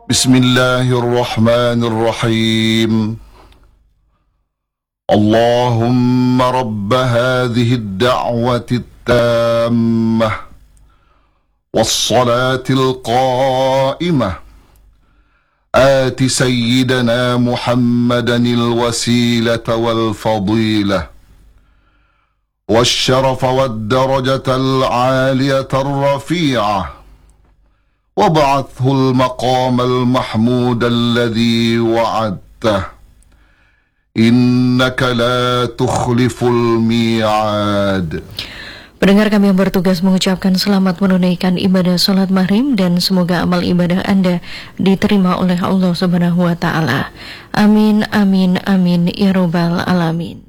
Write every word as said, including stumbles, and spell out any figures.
بسم الله الرحمن الرحيم. اللهم رب هذه الدعوة التامة والصلاة القائمة آت سيدنا محمدا الوسيلة والفضيلة والشرف والدرجة العالية الرفيعة وابعثه المقام المحمود الذي وعدته إنك لا تخلف الميعاد. Pendengar kami yang bertugas mengucapkan selamat menunaikan ibadah salat maghrib dan semoga amal ibadah Anda diterima oleh Allah Subhanahu wa taala. Amin amin amin ya rabbal alamin.